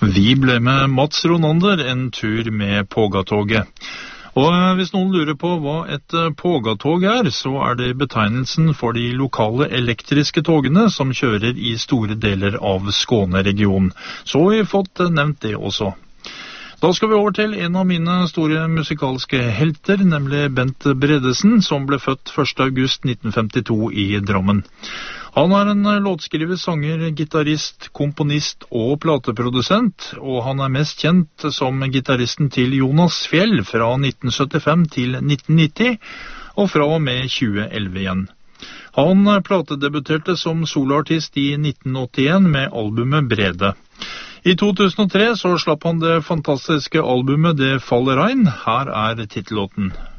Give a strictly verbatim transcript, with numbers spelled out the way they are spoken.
Vi ble med Mats Ronander en tur med Pågatåget. Og hvis noen lurer på hva et Pågatåg er, så er det betegnelsen for de lokale elektriske togene som kjører i store deler av Skåne-regionen. Så har vi fått nevnt det også. Da skal vi over til en av mine store musikalske helter, nemlig Bent Bredesen, som ble født første august nitten femtito i Drammen. Han er en låtskriver, sanger, gitarist, komponist og plateprodusent, og han er mest kjent som gitaristen til Jonas Fjell fra nitten syttifem til nitten nitti, og fra og med tjue elleve igjen. Han platedebuterte som soloartist i nitten åttien med albumet Brede. I to tusen og tre så slapp han det fantastiske albumet Det faller regn. Her er titellåten.